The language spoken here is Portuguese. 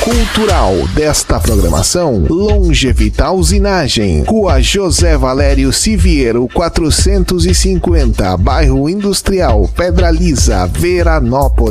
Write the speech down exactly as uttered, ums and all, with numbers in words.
cultural desta programação, Longevital Usinagem, Rua José Valério Siviero quatrocentos e cinquenta, Bairro Industrial, Pedra Lisa, Veranópolis.